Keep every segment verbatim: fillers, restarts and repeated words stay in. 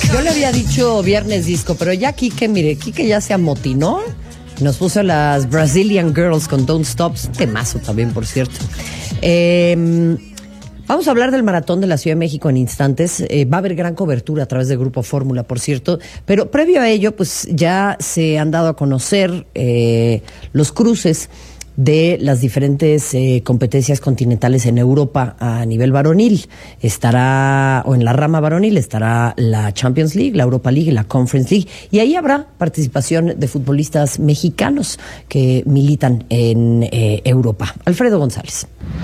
Yo le había dicho viernes disco, pero ya Quique, mire, Quique ya se amotinó. Nos puso las Brazilian Girls con Don't Stop. Temazo también, por cierto. Eh, vamos a hablar del Maratón de la Ciudad de México en instantes. Eh, va a haber gran cobertura a través del Grupo Fórmula, por cierto. Pero previo a ello, pues ya se han dado a conocer eh, los cruces de las diferentes eh, competencias continentales en Europa a nivel varonil. Estará, o en la rama varonil, estará la Champions League, la Europa League y la Conference League. Y ahí habrá participación de futbolistas mexicanos que militan en eh, Europa. Alfredo González.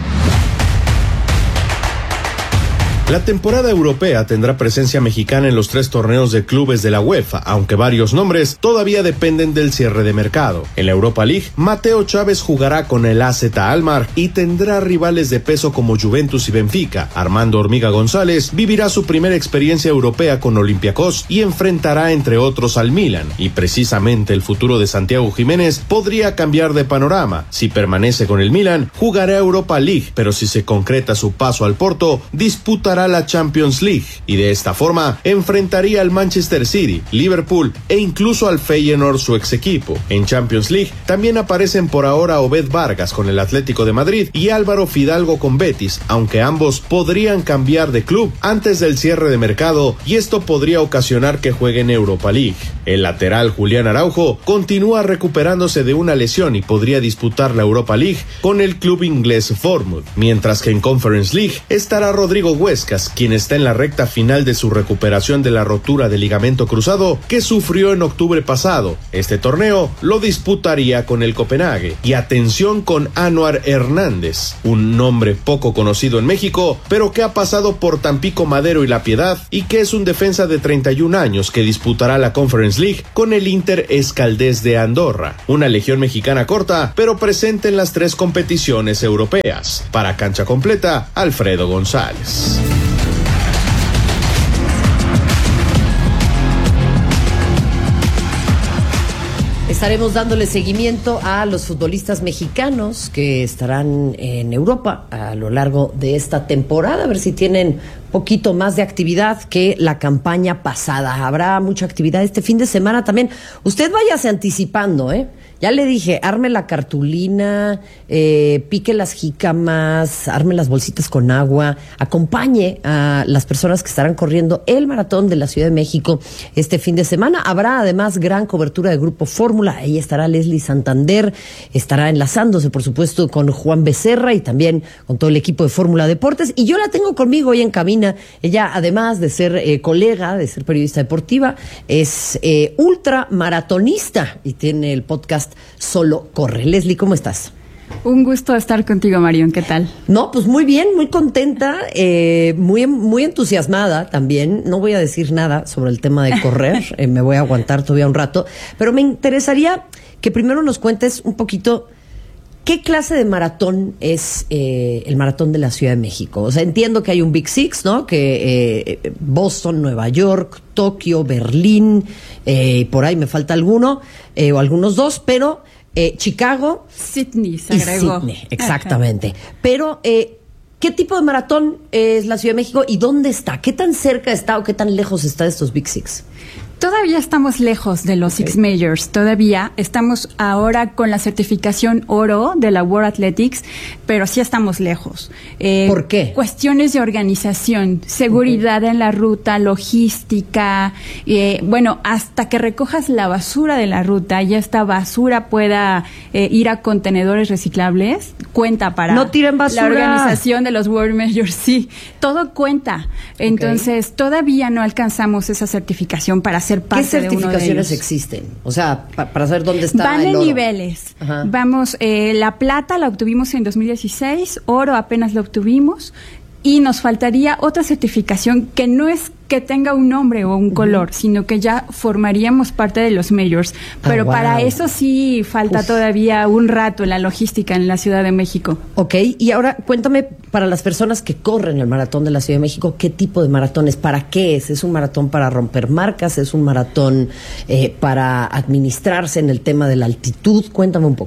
La temporada europea tendrá presencia mexicana en los tres torneos de clubes de la UEFA, aunque varios nombres todavía dependen del cierre de mercado. En la Europa League, Mateo Chávez jugará con el A Z Alkmaar y tendrá rivales de peso como Juventus y Benfica. Armando Hormiga González vivirá su primera experiencia europea con Olympiacos y enfrentará entre otros al Milan. Y precisamente el futuro de Santiago Jiménez podría cambiar de panorama. Si permanece con el Milan, jugará Europa League, pero si se concreta su paso al Porto, disputará la Champions League y de esta forma enfrentaría al Manchester City, Liverpool e incluso al Feyenoord, su ex equipo. En Champions League también aparecen por ahora Obed Vargas con el Atlético de Madrid y Álvaro Fidalgo con Betis, aunque ambos podrían cambiar de club antes del cierre de mercado y esto podría ocasionar que jueguen Europa League. El lateral Julián Araujo continúa recuperándose de una lesión y podría disputar la Europa League con el club inglés Bournemouth, mientras que en Conference League estará Rodrigo Huescas, quien está en la recta final de su recuperación de la rotura del ligamento cruzado que sufrió en octubre pasado. Este torneo lo disputaría con el Copenhague. Y atención con Anuar Hernández, un nombre poco conocido en México, pero que ha pasado por Tampico Madero y La Piedad y que es un defensa de treinta y un años que disputará la Conference League con el Inter Escaldés de Andorra. Una legión mexicana corta, pero presente en las tres competiciones europeas. Para Cancha Completa, Alfredo González. Estaremos dándole seguimiento a los futbolistas mexicanos que estarán en Europa a lo largo de esta temporada, a ver si tienen poquito más de actividad que la campaña pasada. Habrá mucha actividad este fin de semana también. Usted váyase anticipando, ¿eh? Ya le dije, arme la cartulina, eh, pique las jícamas, arme las bolsitas con agua, acompañe a las personas que estarán corriendo el Maratón de la Ciudad de México este fin de semana. Habrá además gran cobertura de Grupo Fórmula, ahí estará Leslie Santander, estará enlazándose por supuesto con Juan Becerra y también con todo el equipo de Fórmula Deportes. Y yo la tengo conmigo hoy en cabina. Ella, además de ser eh, colega, de ser periodista deportiva, es eh, ultramaratonista y tiene el podcast Solo Corre. Leslie, ¿cómo estás? Un gusto estar contigo, Marion. ¿Qué tal? No, pues muy bien, muy contenta, eh, muy, muy entusiasmada también. No voy a decir nada sobre el tema de correr, eh, me voy a aguantar todavía un rato, pero me interesaría que primero nos cuentes un poquito qué clase de maratón es eh, el Maratón de la Ciudad de México. O sea, entiendo que hay un Big Six, ¿no? Que eh, Boston, Nueva York, Tokio, Berlín, eh, por ahí me falta alguno, eh, o algunos dos, pero eh, Chicago, Sydney se y agregó. Sydney, exactamente. Ajá. Pero, eh, ¿qué tipo de maratón es la Ciudad de México y dónde está? ¿Qué tan cerca está o qué tan lejos está de estos Big Six? Todavía estamos lejos de los okay. Six Majors, todavía estamos ahora con la certificación oro de la World Athletics, pero sí estamos lejos. Eh, ¿Por qué? Cuestiones de organización, seguridad okay. en la ruta, logística, eh, bueno, hasta que recojas la basura de la ruta y esta basura pueda eh, ir a contenedores reciclables, cuenta para no tiren basura. La organización de los World Majors, sí, todo cuenta. Entonces, okay. todavía no alcanzamos esa certificación para ser parte ¿Qué certificaciones existen? O sea, pa para saber dónde está Van el oro. en niveles. Ajá. Vamos, eh, la plata la obtuvimos en dos mil dieciséis, oro apenas la obtuvimos y nos faltaría otra certificación que no es que tenga un nombre o un color, uh-huh. sino que ya formaríamos parte de los majors. Pero ah, wow. para eso sí falta Uf. todavía un rato en la logística en la Ciudad de México. Ok, y ahora cuéntame, para las personas que corren el Maratón de la Ciudad de México, ¿qué tipo de maratón es? ¿Para qué es? ¿Es un maratón para romper marcas? ¿Es un maratón eh, para administrarse en el tema de la altitud? Cuéntame un poco.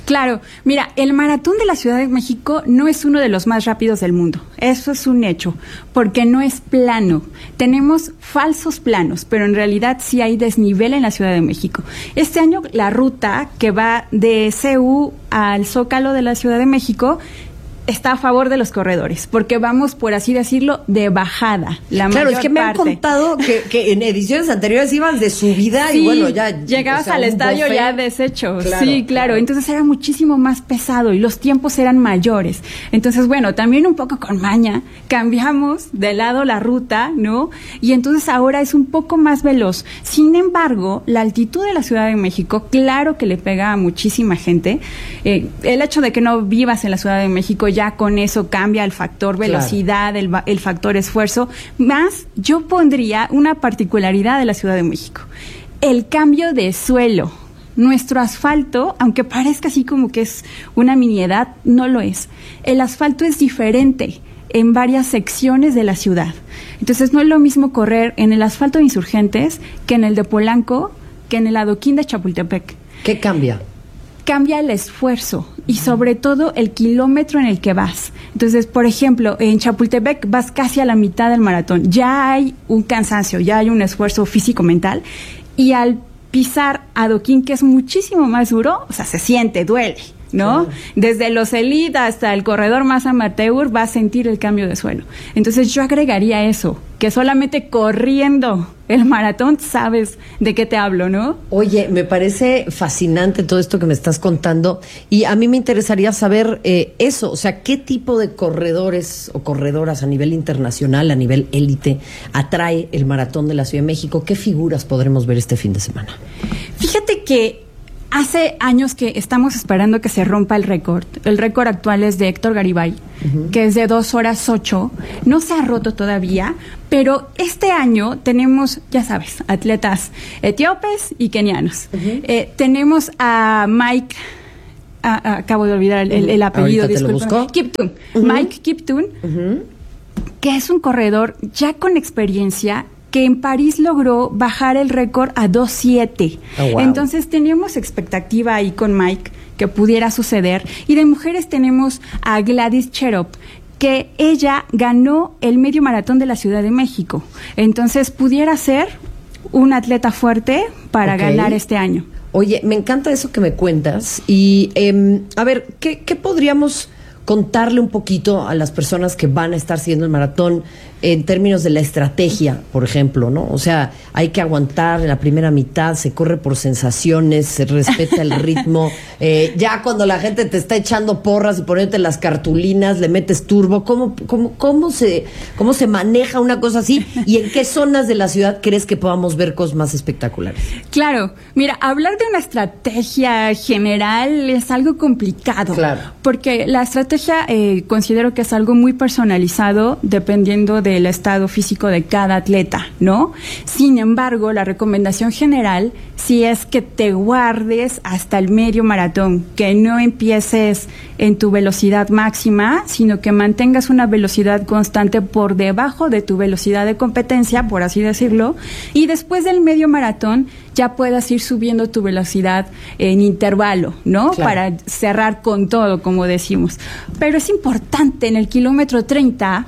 Claro, mira, el maratón de la Ciudad de México no es uno de los más rápidos del mundo. Eso es un hecho, porque no es plano. Tenemos falsos planos, pero en realidad sí hay desnivel en la Ciudad de México. Este año la ruta que va de C U al Zócalo de la Ciudad de México está a favor de los corredores, porque vamos, por así decirlo, de bajada. La claro, es que me parte. han contado que, que en ediciones anteriores ibas de subida sí, y bueno, ya... llegabas o sea, al estadio buffet. Ya deshecho. Claro, sí, claro. claro. Entonces era muchísimo más pesado y los tiempos eran mayores. Entonces, bueno, también un poco con maña, cambiamos de lado la ruta, ¿no? Y entonces ahora es un poco más veloz. Sin embargo, la altitud de la Ciudad de México, claro que le pega a muchísima gente. Eh, el hecho de que no vivas en la Ciudad de México ya Ya con eso cambia el factor velocidad, claro. el, el factor esfuerzo. Más, yo pondría una particularidad de la Ciudad de México. El cambio de suelo. Nuestro asfalto, aunque parezca así como que es una miniedad, no lo es. El asfalto es diferente en varias secciones de la ciudad. Entonces, no es lo mismo correr en el asfalto de Insurgentes que en el de Polanco, que en el adoquín de Chapultepec. ¿Qué cambia? Cambia el esfuerzo y sobre todo el kilómetro en el que vas. Entonces, por ejemplo, en Chapultepec vas casi a la mitad del maratón. Ya hay un cansancio, ya hay un esfuerzo físico-mental y al pisar adoquín, que es muchísimo más duro, o sea, se siente, duele, ¿no? Claro. Desde los elite hasta el corredor más amateur va a sentir el cambio de suelo. Entonces yo agregaría eso, que solamente corriendo el maratón sabes de qué te hablo, ¿no? Oye, me parece fascinante todo esto que me estás contando y a mí me interesaría saber eh, eso, o sea, ¿qué tipo de corredores o corredoras a nivel internacional, a nivel élite, atrae el maratón de la Ciudad de México? ¿Qué figuras podremos ver este fin de semana? Fíjate que hace años que estamos esperando que se rompa el récord. El récord actual es de Héctor Garibay, uh-huh. que es de dos horas ocho. No se ha roto todavía, pero este año tenemos, ya sabes, atletas etíopes y kenianos. Uh-huh. Eh, tenemos a Mike, a, a, acabo de olvidar el, el, el apellido, disculpa. Kiptun. Uh-huh. Mike Kiptun, uh-huh. que es un corredor ya con experiencia, que en París logró bajar el récord a dos siete. Oh, wow. Entonces teníamos expectativa ahí con Mike que pudiera suceder. Y de mujeres tenemos a Gladys Cherop, que ella ganó el medio maratón de la Ciudad de México. Entonces pudiera ser un atleta fuerte para okay. ganar este año. Oye, me encanta eso que me cuentas. Y eh, a ver, ¿qué, qué podríamos contarle un poquito a las personas que van a estar siguiendo el maratón en términos de la estrategia, por ejemplo, ¿no? O sea, hay que aguantar en la primera mitad, se corre por sensaciones, se respeta el ritmo. Eh, ya cuando la gente te está echando porras y poniéndote las cartulinas, le metes turbo. ¿Cómo, cómo, cómo, se, ¿Cómo se maneja una cosa así? ¿Y en qué zonas de la ciudad crees que podamos ver cosas más espectaculares? Claro. Mira, hablar de una estrategia general es algo complicado. Claro. Porque la estrategia eh, considero que es algo muy personalizado dependiendo de del estado físico de cada atleta, ¿no? Sin embargo, la recomendación general sí es que te guardes hasta el medio maratón, que no empieces en tu velocidad máxima, sino que mantengas una velocidad constante por debajo de tu velocidad de competencia, por así decirlo, y después del medio maratón ya puedas ir subiendo tu velocidad en intervalo, ¿no? Claro. Para cerrar con todo, como decimos. Pero es importante en el kilómetro treinta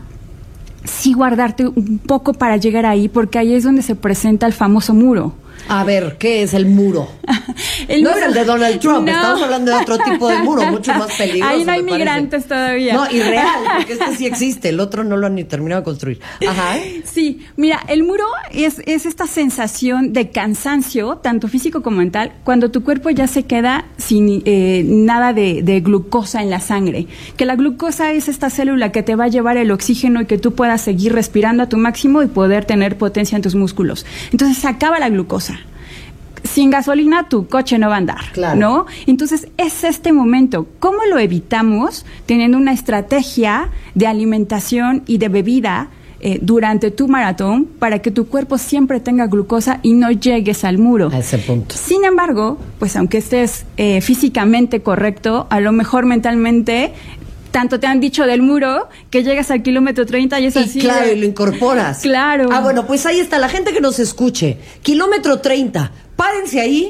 sí guardarte un poco para llegar ahí, porque ahí es donde se presenta el famoso muro. A ver, ¿qué es el muro? el no muro. Es el de Donald Trump, no. Estamos hablando de otro tipo de muro, mucho más peligroso. Ahí no hay migrantes todavía. No, irreal, porque este sí existe, el otro no lo han ni terminado de construir. Ajá. Sí, mira, el muro es, es esta sensación de cansancio, tanto físico como mental, cuando tu cuerpo ya se queda sin eh, nada de, de glucosa en la sangre. Que la glucosa es esta célula que te va a llevar el oxígeno y que tú puedas seguir respirando a tu máximo y poder tener potencia en tus músculos. Entonces se acaba la glucosa. Sin gasolina tu coche no va a andar, claro. ¿no? Entonces es este momento. ¿Cómo lo evitamos? Teniendo una estrategia de alimentación y de bebida eh, durante tu maratón para que tu cuerpo siempre tenga glucosa y no llegues al muro. A ese punto. Sin embargo, pues aunque estés eh, físicamente correcto, a lo mejor mentalmente tanto te han dicho del muro que llegas al kilómetro treinta y es y así. Claro, de... y lo incorporas. Claro. Ah, bueno, pues ahí está la gente que nos escuche. Kilómetro treinta. Párense ahí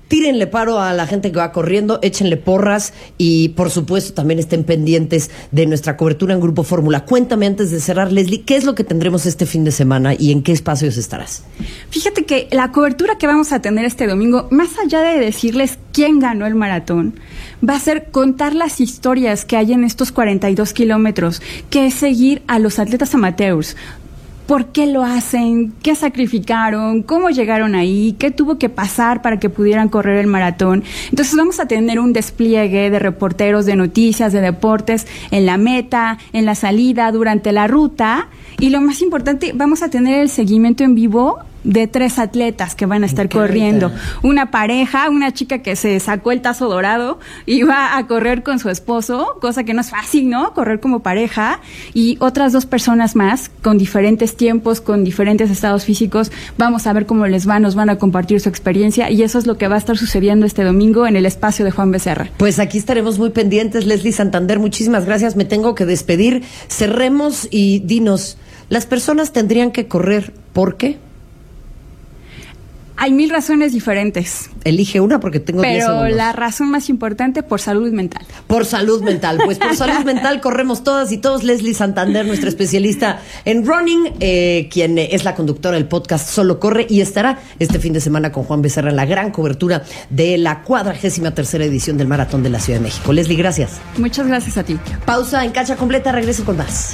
tírenle paro a la gente que va corriendo, échenle porras y por supuesto también estén pendientes de nuestra cobertura en Grupo Fórmula. Cuéntame antes de cerrar, Leslie, ¿qué es lo que tendremos este fin de semana y en qué espacios estarás? Fíjate que la cobertura que vamos a tener este domingo, más allá de decirles quién ganó el maratón, va a ser contar las historias que hay en estos cuarenta y dos kilómetros, que es seguir a los atletas amateurs. ¿Por qué lo hacen? ¿Qué sacrificaron? ¿Cómo llegaron ahí? ¿Qué tuvo que pasar para que pudieran correr el maratón? Entonces vamos a tener un despliegue de reporteros de noticias, de deportes, en la meta, en la salida, durante la ruta. Y lo más importante, vamos a tener el seguimiento en vivo de tres atletas que van a estar corriendo. Una pareja, una chica que se sacó el tazo dorado y va a correr con su esposo, cosa que no es fácil, ¿no? Correr como pareja. Y otras dos personas más con diferentes tiempos, con diferentes estados físicos. Vamos a ver cómo les va, nos van a compartir su experiencia y eso es lo que va a estar sucediendo este domingo en el espacio de Juan Becerra. Pues aquí estaremos muy pendientes. Leslie Santander, muchísimas gracias. Me tengo que despedir. Cerremos y dinos, ¿las personas tendrían que correr por qué? Hay mil razones diferentes. Elige una porque tengo diez segundos. Pero la razón más importante, por salud mental. Por salud mental. Pues por salud mental corremos todas y todos. Leslie Santander, nuestra especialista en running, eh, quien es la conductora del podcast Solo Corre y estará este fin de semana con Juan Becerra en la gran cobertura de la cuadragésima tercera edición del Maratón de la Ciudad de México. Leslie, gracias. Muchas gracias a ti. Pausa en Cancha Completa, regreso con más.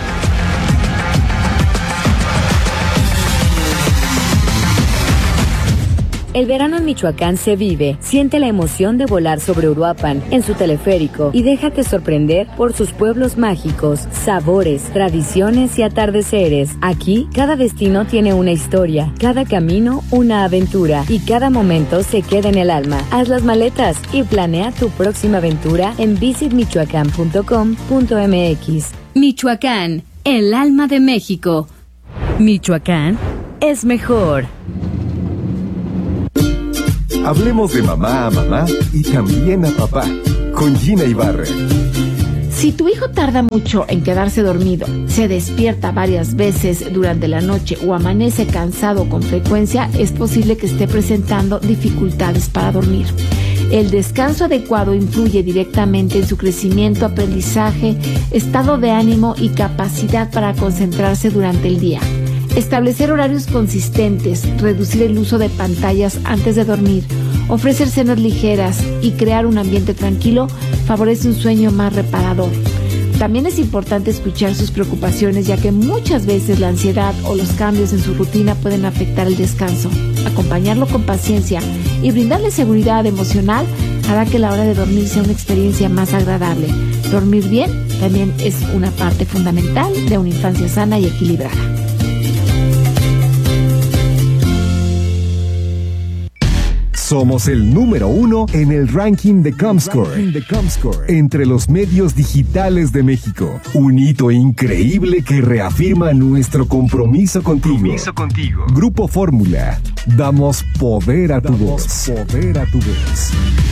El verano en Michoacán se vive. Siente la emoción de volar sobre Uruapan en su teleférico y déjate sorprender por sus pueblos mágicos, sabores, tradiciones y atardeceres. Aquí, cada destino tiene una historia, cada camino una aventura y cada momento se queda en el alma. Haz las maletas y planea tu próxima aventura en visit michoacán punto com punto m x. Michoacán, el alma de México. Michoacán es mejor. Hablemos de mamá a mamá y también a papá, con Gina Ibarra. Si tu hijo tarda mucho en quedarse dormido, se despierta varias veces durante la noche o amanece cansado con frecuencia, es posible que esté presentando dificultades para dormir. El descanso adecuado influye directamente en su crecimiento, aprendizaje, estado de ánimo y capacidad para concentrarse durante el día. Establecer horarios consistentes, reducir el uso de pantallas antes de dormir, ofrecer cenas ligeras y crear un ambiente tranquilo favorece un sueño más reparador. También es importante escuchar sus preocupaciones, ya que muchas veces la ansiedad o los cambios en su rutina pueden afectar el descanso. Acompañarlo con paciencia y brindarle seguridad emocional hará que la hora de dormir sea una experiencia más agradable. Dormir bien también es una parte fundamental de una infancia sana y equilibrada. Somos el número uno en el ranking de Comscore, entre los medios digitales de México. Un hito increíble que reafirma nuestro compromiso contigo. Compromiso contigo. Grupo Fórmula. Damos poder a tu voz. Poder a tu voz.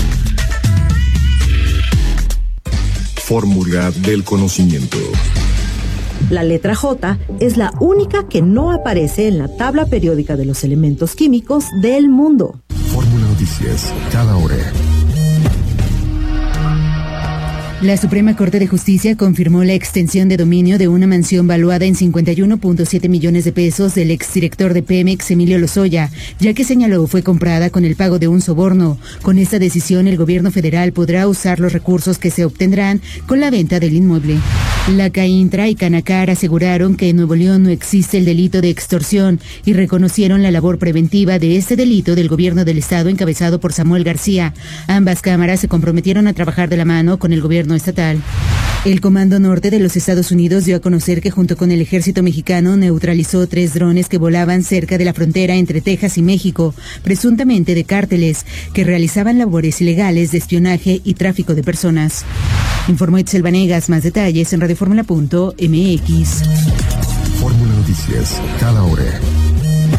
Fórmula del conocimiento. La letra J es la única que no aparece en la tabla periódica de los elementos químicos del mundo. Fórmula Noticias, cada hora. La Suprema Corte de Justicia confirmó la extensión de dominio de una mansión valuada en cincuenta y uno punto siete millones de pesos del exdirector de Pemex, Emilio Lozoya, ya que señaló fue comprada con el pago de un soborno. Con esta decisión, el gobierno federal podrá usar los recursos que se obtendrán con la venta del inmueble. La CAINTRA y Canacar aseguraron que en Nuevo León no existe el delito de extorsión y reconocieron la labor preventiva de este delito del gobierno del estado encabezado por Samuel García. Ambas cámaras se comprometieron a trabajar de la mano con el gobierno estatal. El Comando Norte de los Estados Unidos dio a conocer que junto con el ejército mexicano neutralizó tres drones que volaban cerca de la frontera entre Texas y México, presuntamente de cárteles, que realizaban labores ilegales de espionaje y tráfico de personas. Informó Itzel Vanegas. Más detalles en radioformula punto m x. Fórmula Noticias, cada hora.